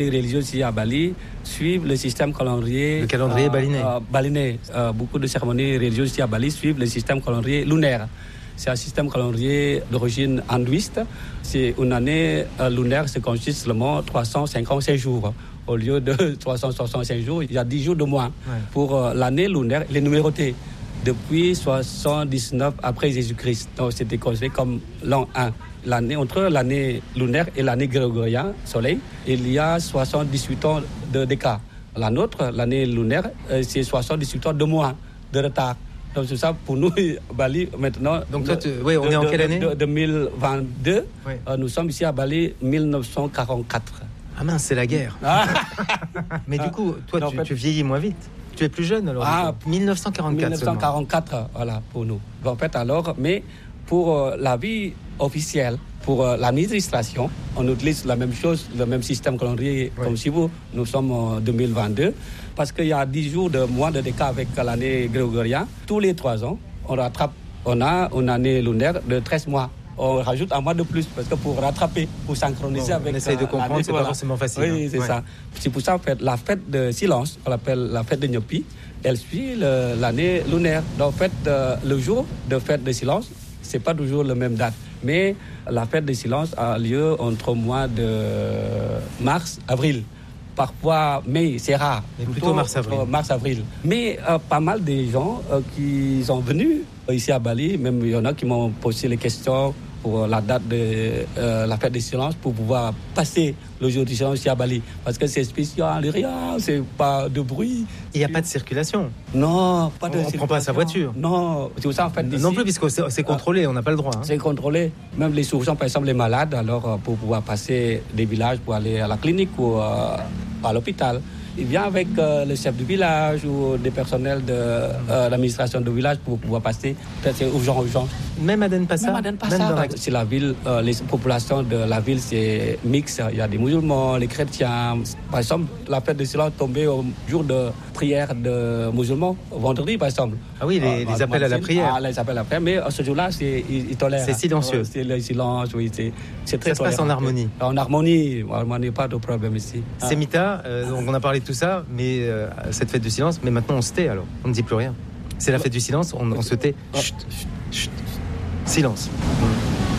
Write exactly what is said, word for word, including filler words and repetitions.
Les religieux ici à Bali suivent le système calendrier. Le calendrier euh, balinais. Euh, balinais. Euh, beaucoup de cérémonies religieuses ici à Bali suivent le système calendrier lunaire. C'est un système calendrier d'origine hindouiste. C'est une année euh, lunaire, c'est consiste seulement trois cent cinquante-cinq jours. Au lieu de trois cent soixante-cinq jours, il y a dix jours de moins. Ouais. Pour euh, l'année lunaire, il est numéroté depuis soixante-dix-neuf après Jésus-Christ. Donc c'était considéré comme l'an un. L'année, entre l'année lunaire et l'année grégorienne, soleil, il y a soixante-dix-huit ans de d'écart. La nôtre, l'année lunaire, c'est soixante-dix-huit ans de moins de retard. Donc c'est ça pour nous, Bali, maintenant. Donc toi, tu, oui, on de, est en quelle année de, de, deux mille vingt-deux, oui. euh, nous sommes ici à Bali, dix-neuf cent quarante-quatre. Ah mince, c'est la guerre. Ah. Mais du coup, toi, tu, fait... tu vieillis moins vite. Tu es plus jeune alors. Ah, dix-neuf cent quarante-quatre. dix-neuf cent quarante-quatre, seulement. Voilà, pour nous. En fait, alors, mais pour euh, la vie officielle, pour euh, l'administration, on utilise la même chose, le même système calendrier oui. comme si vous. Nous sommes en deux mille vingt-deux, parce qu'il y a dix jours de moins de décart avec l'année grégorienne. Tous les trois ans, on rattrape, on a une année lunaire de treize mois. On rajoute un mois de plus, parce que pour rattraper, pour synchroniser bon, avec... On essaye de comprendre, c'est voilà. Pas forcément facile. Oui, c'est ouais. ça. C'est pour ça, en fait, la fête de silence, on l'appelle la fête de Nyopi, elle suit le, l'année lunaire. Donc, en fait, euh, le jour de fête de silence, c'est pas toujours la même date. Mais la fête de silence a lieu entre mois de mars, avril. Parfois, mai, c'est rare. Mais plutôt, plutôt mars-avril. Euh, mars-avril. Mais euh, pas mal de gens euh, qui sont venus euh, ici à Bali, même il y en a qui m'ont posé les questions pour la date de euh, la fête de silence, pour pouvoir passer le jour du silence ici à Bali. Parce que c'est spécial, rien, c'est pas de bruit. Il n'y a pas de circulation. Non, pas de on circulation. On ne prend pas sa voiture. Non, c'est pour ça en fait. Ici, non plus, puisque c'est, c'est contrôlé, on n'a pas le droit. Hein. C'est contrôlé. Même les surgeons, par exemple, les malades, alors pour pouvoir passer des villages pour aller à la clinique ou euh, à l'hôpital, il vient avec euh, le chef du village ou des personnels de euh, l'administration du village pour pouvoir passer. Peut-être c'est urgent, urgent. Même à Denpasar. Même à Denpasar. La... C'est la ville, euh, les populations de la ville, c'est mixte. Il y a des musulmans, les chrétiens. Par exemple, la fête de silence tombée au jour de prière de musulmans, vendredi par exemple. Ah oui, les, euh, les appels à la prière. Ah, les appels à la prière. Mais euh, ce jour-là, c'est, ils, ils tolèrent. C'est silencieux. Euh, c'est le silence, oui. C'est, c'est très Ça se passe en harmonie. En harmonie. On n'a pas de problème ici. C'est Mita, euh, donc on a parlé de tout ça, mais euh, cette fête du silence, mais maintenant on se tait alors. On ne dit plus rien. C'est la fête du silence, on, on se tait. Chut, chut, chut. Silence.